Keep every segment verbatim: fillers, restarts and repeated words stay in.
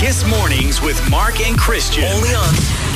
Kiss Mornings with Mark and Christian. Only on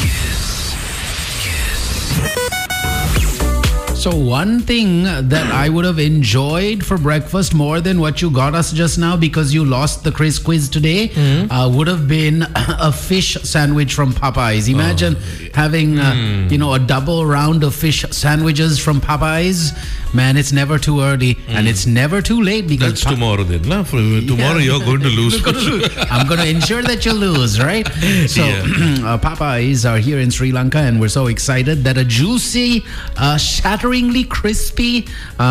So one thing that I would have enjoyed for breakfast more than what you got us just now, because you lost the Chris quiz today, mm. uh, would have been a fish sandwich from Popeyes. Imagine oh. having, uh, mm. you know, a double round of fish sandwiches from Popeyes. Man, it's never too early mm. and it's never too late. Because That's pa- tomorrow then. No? For, tomorrow yeah. you're going to lose. I'm going to ensure that you lose, right? So yeah. uh, Popeyes are here in Sri Lanka, and we're so excited that a juicy, uh, shatteringly crispy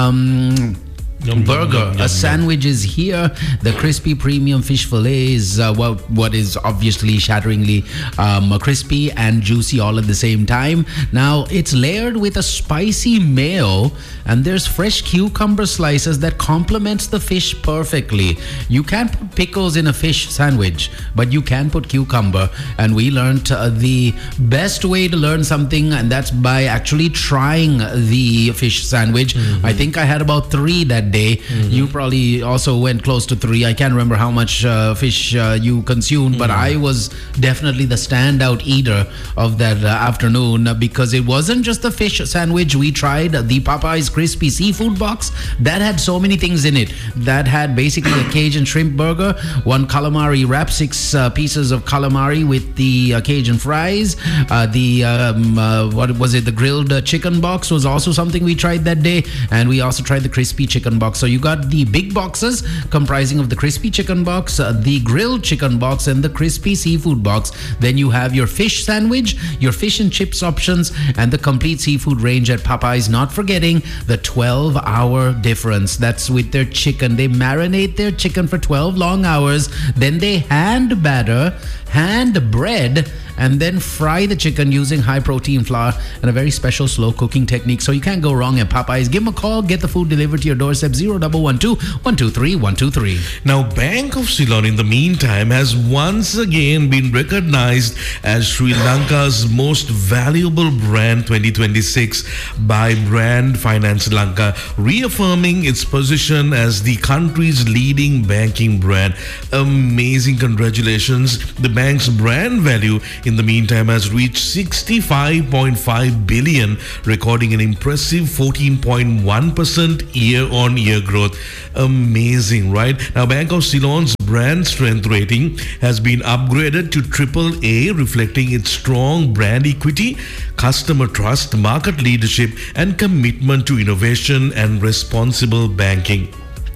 um, Yum, burger, yum, yum, yum, a sandwich is here. The crispy premium fish fillet is uh, what, what is obviously shatteringly um, crispy and juicy all at the same time. Now, it's layered with a spicy mayo, and there's fresh cucumber slices that complements the fish perfectly. You can't put pickles in a fish sandwich, but you can put cucumber. And we learned uh, the best way to learn something, and that's by actually trying the fish sandwich. Mm-hmm. I think I had about three that day. Mm-hmm. You probably also went close to three. I can't remember how much uh, fish uh, you consumed, but mm-hmm. I was definitely the standout eater of that uh, afternoon, uh, because it wasn't just the fish sandwich. We tried the Popeyes crispy seafood box that had so many things in it. That had basically a Cajun shrimp burger, one calamari wrap, six uh, pieces of calamari with the uh, Cajun fries. Uh, the um, uh, what was it? The grilled uh, chicken box was also something we tried that day, and we also tried the crispy chicken box. So you got the big boxes comprising of the crispy chicken box, uh, the grilled chicken box, and the crispy seafood box. Then you have your fish sandwich, your fish and chips options, and the complete seafood range at Popeyes. Not forgetting the twelve hour difference. That's with their chicken. They marinate their chicken for twelve long hours. Then they hand batter, hand bread, and then fry the chicken using high protein flour and a very special slow cooking technique. So you can't go wrong at Popeyes. Give them a call. Get the food delivered to your doorstep. zero one one two, one two three, one two three. Now, Bank of Ceylon, in the meantime, has once again been recognized as Sri Lanka's most valuable brand twenty twenty-six by Brand Finance Lanka, reaffirming its position as the country's leading banking brand. Amazing. Congratulations. The bank's brand value in the meantime has reached sixty-five point five billion, recording an impressive fourteen point one percent year-on-year growth. Amazing, right? Now, Bank of Ceylon's brand strength rating has been upgraded to triple A, reflecting its strong brand equity, customer trust, market leadership, and commitment to innovation and responsible banking.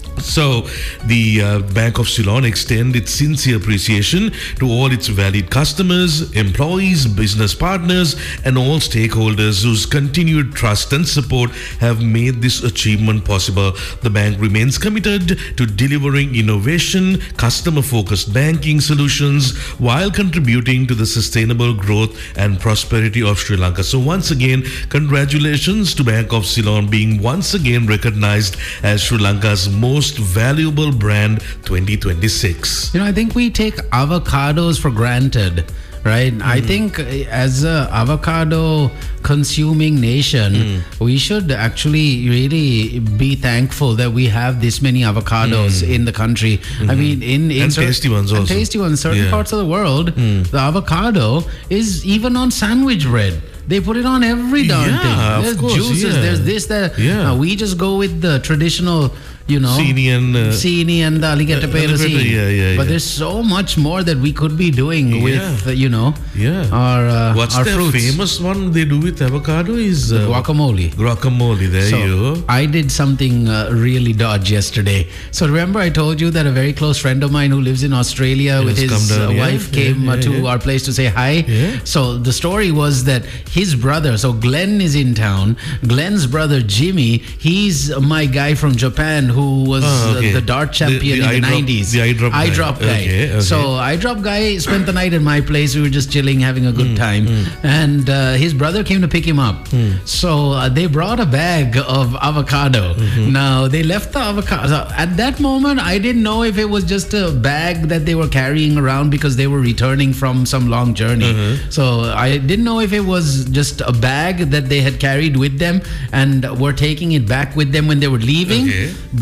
So, the uh, Bank of Ceylon extend its sincere appreciation to all its valued customers, employees, business partners, and all stakeholders whose continued trust and support have made this achievement possible. The bank remains committed to delivering innovation, customer-focused banking solutions while contributing to the sustainable growth and prosperity of Sri Lanka. So, once again, congratulations to Bank of Ceylon being once again recognized as Sri Lanka's most valuable brand twenty twenty-six. You know, I think we take avocados for granted, right? Mm. I think as a avocado consuming nation, mm. we should actually really be thankful that we have this many avocados mm. in the country. Mm-hmm. I mean, in, in and cer- tasty ones also. And tasty ones. Certain yeah. parts of the world, mm. the avocado is even on sandwich bread. They put it on every darn yeah, thing. There's of course, juices, yeah. there's this, that. Yeah. Uh, we just go with the traditional, you know, Seeni and uh, Seeni and the alligator pera yeah, yeah, yeah. But there's so much more that we could be doing yeah. with, uh, you know, yeah. our uh, What's our the fruits. famous one they do with avocado is uh, guacamole. Guacamole. There so you go. I did something uh, really dodge yesterday. So remember, I told you that a very close friend of mine who lives in Australia with his uh, wife yeah, came yeah, uh, to yeah. our place to say hi. Yeah. So the story was that his brother, so Glenn is in town. Glenn's brother Jimmy, he's my guy from Japan who was oh, okay. the, the dart champion the, the in the drop, nineties. The eye drop eye guy. drop guy. Okay, okay. So eye drop guy spent the night at my place. We were just chilling, having a good mm, time. Mm. And uh, his brother came to pick him up. Mm. So uh, they brought a bag of avocado. Mm-hmm. Now they left the avocado. At that moment, I didn't know if it was just a bag that they were carrying around because they were returning from some long journey. Mm-hmm. So I didn't know if it was just a bag that they had carried with them and were taking it back with them when they were leaving. Okay. But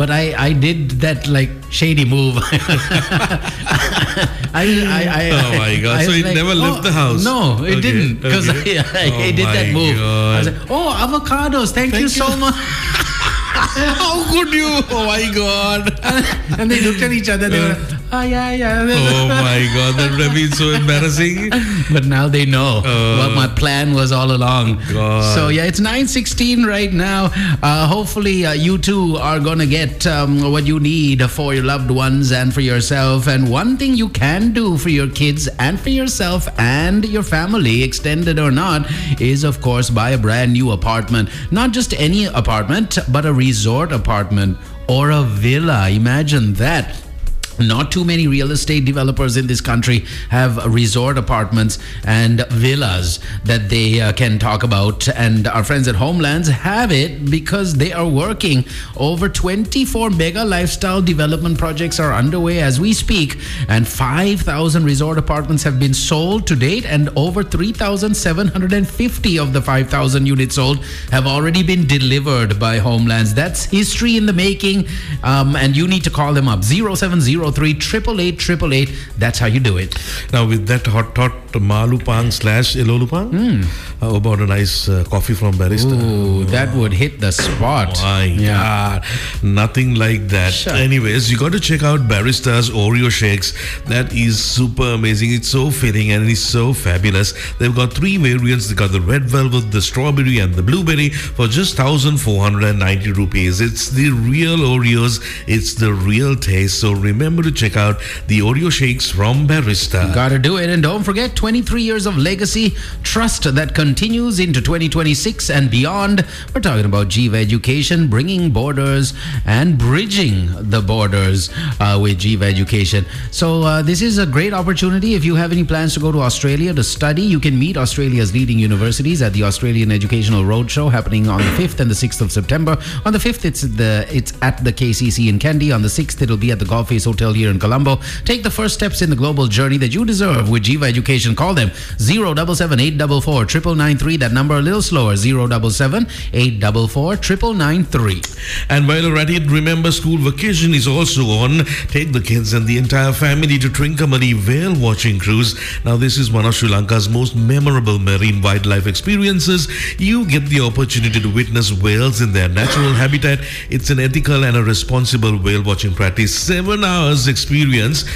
but I, I did that like shady move. I, I, I, Oh my God. I So was it never left oh, the house? No, it Okay, didn't. Because okay. I, I, Oh I did that my move. I was God. like, oh, avocados. Thank, you, you. so much. How could you? Oh my God. And they looked at each other. They were, oh, yeah, yeah. Oh my God. That would have been so embarrassing. But now they know Uh, what my plan was all along. God. So yeah, it's nine sixteen right now. Uh, hopefully uh, you too are going to get um, what you need for your loved ones and for yourself. And one thing you can do for your kids and for yourself and your family, extended or not, is of course buy a brand new apartment. Not just any apartment, but a resort apartment or a villa. Imagine that. Not too many real estate developers in this country have resort apartments and villas that they uh, can talk about. And our friends at Homelands have it because they are working. Over twenty-four mega lifestyle development projects are underway as we speak. And five thousand resort apartments have been sold to date. And over three thousand seven hundred fifty of the five thousand units sold have already been delivered by Homelands. That's history in the making. Um, and you need to call them up. zero seven zero three, eight eight eight eight eight. That's how you do it. Now with that hot tot Malupang slash Ilolupang, Hmm. how about a nice uh, coffee from Barista? Ooh, that would hit the spot. My Yeah. God, nothing like that. Sure. Anyways, you got to check out Barista's Oreo shakes. That is super amazing. It's so filling and it's so fabulous. They've got three variants. They got the red velvet, the strawberry, and the blueberry for just one thousand four hundred ninety rupees. It's the real Oreos. It's the real taste. So remember to check out the Oreo shakes from Barista. Gotta do it. And don't forget, twenty-three years of legacy, trust that continues into twenty twenty-six and beyond. We're talking about Jiva Education, bringing borders and bridging the borders uh, with Jiva Education. So uh, this is a great opportunity. If you have any plans to go to Australia to study, you can meet Australia's leading universities at the Australian Educational Roadshow happening on the fifth and the sixth of September. On the fifth, it's the it's at the K C C in Kandy. On the sixth, it'll be at the Golf Face Hotel here in Colombo. Take the first steps in the global journey that you deserve with Jiva Education. Call them zero seven seven eight four four nine nine three. That number a little slower, zero seven seven eight four four nine nine three. And while you're at it, remember school vacation is also on. Take the kids and the entire family to Trincomalee whale watching cruise. Now this is one of Sri Lanka's most memorable marine wildlife experiences. You get the opportunity to witness whales in their natural habitat. It's an ethical and a responsible whale watching practice. Seven hours experience